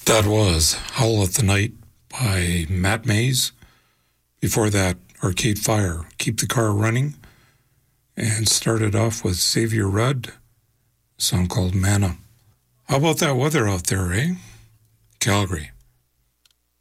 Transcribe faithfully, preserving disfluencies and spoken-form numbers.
That was Howl at the Night by Matt Mays. Before that, Arcade Fire, Keep the Car Running. And started off with Xavier Rudd, a song called Mana. How about that weather out there, eh? Calgary.